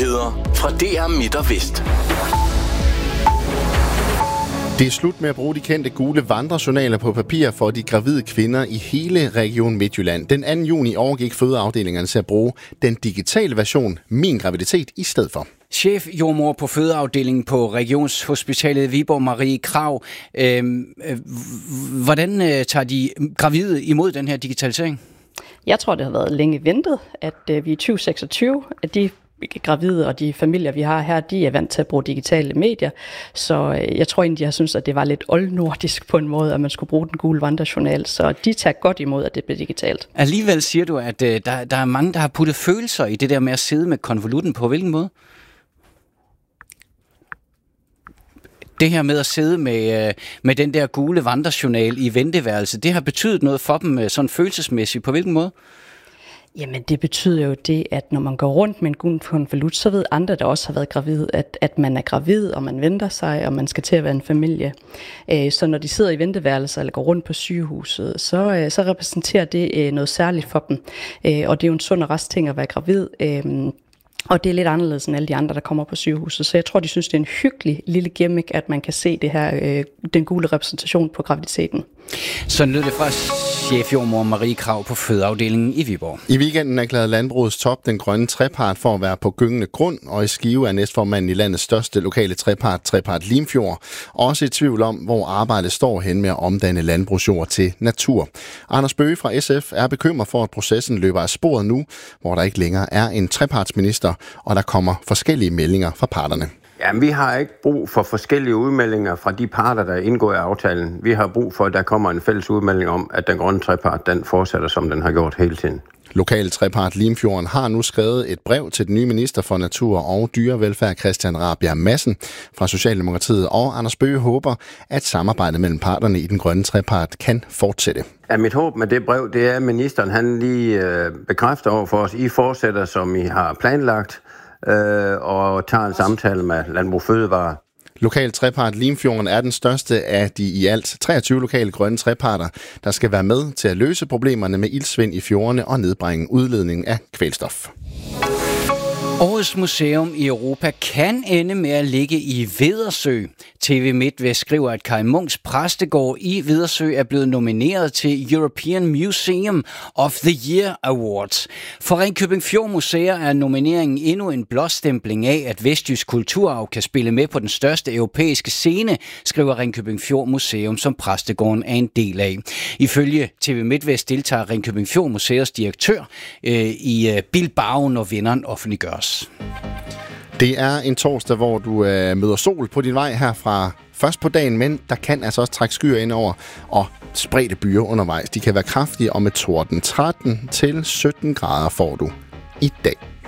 Nyheder fra DR Midt og Vest. Det er slut med at bruge de kendte gule vandrejournaler på papir for de gravide kvinder i hele Region Midtjylland. Den 2. juni overgik fødeafdelingerne til at bruge den digitale version Min Graviditet i stedet for. Chefjordmor på fødeafdelingen på Regionshospitalet Viborg, Marie Krag. Hvordan tager de gravide imod den her digitalisering? Jeg tror, det har været længe ventet, at vi i 2026, at de gravide og de familier, vi har her, de er vant til at bruge digitale medier. Så jeg tror egentlig, de har syntes, at det var lidt oldnordisk på en måde, at man skulle bruge den gule vandrejournal. Så de tager godt imod, at det bliver digitalt. Alligevel siger du, at der er mange, der har puttet følelser i det der med at sidde med konvolutten på. Hvilken måde? Det her med at sidde med den der gule vandrejournal i venteværelset, det har betydet noget for dem sådan følelsesmæssigt. På hvilken måde? Jamen det betyder jo det, at når man går rundt med en gul konvolut, så ved andre, der også har været gravid, at man er gravid, og man venter sig, og man skal til at være en familie. Så når de sidder i venteværelser eller går rundt på sygehuset, så repræsenterer det noget særligt for dem. Og det er jo en sund og rask ting at være gravid. Og det er lidt anderledes end alle de andre, der kommer på sygehuset. Så jeg tror, de synes, det er en hyggelig lille gimmick, at man kan se det her, den gule repræsentation på graviditeten. Så lød det fra chefjordmor Marie Krag på fødeafdelingen i Viborg. I weekenden erklærede Landbrugets top den grønne trepart for at være på gyngende grund, og i Skive er næstformanden i landets største lokale trepart Limfjord, også i tvivl om, hvor arbejdet står hen med at omdanne landbrugsjord til natur. Anders Bøge fra SF er bekymret for, at processen løber af sporet nu, hvor der ikke længere er en trepartsminister, og der kommer forskellige meldinger fra parterne. Ja, vi har ikke brug for forskellige udmeldinger fra de parter, der indgår i aftalen. Vi har brug for, at der kommer en fælles udmelding om, at den grønne trepart, den fortsætter, som den har gjort hele tiden. Lokale trepart Limfjorden har nu skrevet et brev til den nye minister for natur og dyrevelfærd, Christian Rabjerg Madsen fra Socialdemokratiet, og Anders Bøge håber, at samarbejdet mellem parterne i den grønne trepart kan fortsætte. Ja, mit håb med det brev, det er, at ministeren han lige bekræfter over for os, I fortsætter, som I har planlagt, og tager en samtale med Landbrug Fødevare. Lokal trepart Limfjorden er den største af de i alt 23 lokale grønne treparter, der skal være med til at løse problemerne med iltsvind i fjordene og nedbringe udledningen af kvælstof. Årets museum i Europa kan ende med at ligge i Vedersø. TV MidtVest skriver, at Kai Munks præstegård i Vedersø er blevet nomineret til European Museum of the Year Awards. For Ringkøbing Fjord Museer er nomineringen endnu en blåstempling af, at vestjysk kulturarv kan spille med på den største europæiske scene, skriver Ringkøbing Fjord Museum, som præstegården er en del af. Ifølge TV MidtVest deltager Ringkøbing Fjord Museers direktør i Bilbao, når vinderen offentliggøres. Det er en torsdag, hvor du møder sol på din vej herfra først på dagen, men der kan altså også trække skyer ind over og spredte byer undervejs. De kan være kraftige og med torden. 13 til 17 grader får du i dag.